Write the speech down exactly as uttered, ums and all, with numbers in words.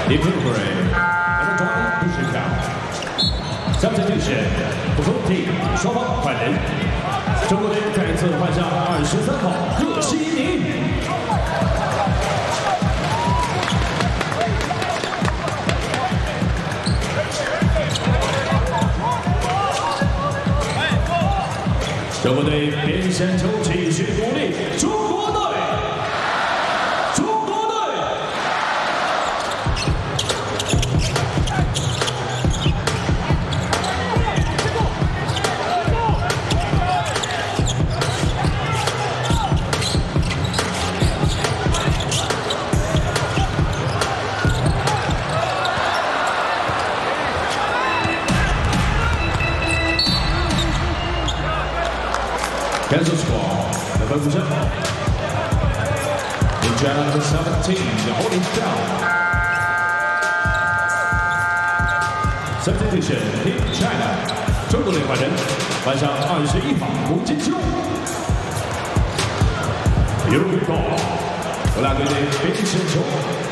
Delivery and a drive pushing count. Substitution. 补充替双方换人。中国队再次换上二十三号贺西宁。 中国队边线球继续努力，中国队，中国队。Cancel score, the focus up. In China seventeen, the holding down. Substitution, Team China. 中国队换人，换上二十一号胡金秋。Here we go. 荷兰队的边线球。